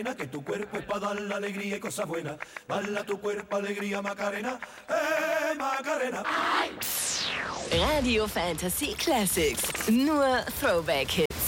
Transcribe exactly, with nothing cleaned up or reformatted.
Que tu cuerpo es para dar la alegría y cosas buenas. Bala tu cuerpo, alegría, Macarena. Hey, Macarena. Radio Fantasy Classics. Nur Throwback-Hits.